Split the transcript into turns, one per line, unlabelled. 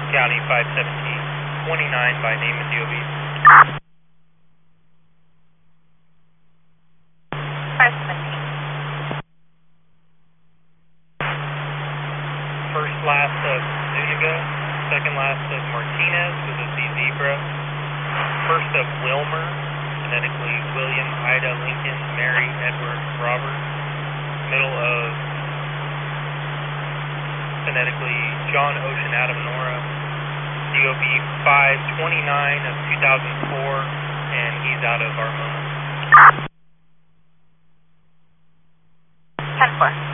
County 517, 29 by name and DOB.
517.
First last of Zuniga, second last of Martinez with a Z Zebra, first of Wilmer, phonetically William, Ida, Lincoln, Mary, Edward, Robert, middle of phonetically John, Ocean, Adam, Nora, DOB 529 of 2004, and he's out of Armona.
10-4.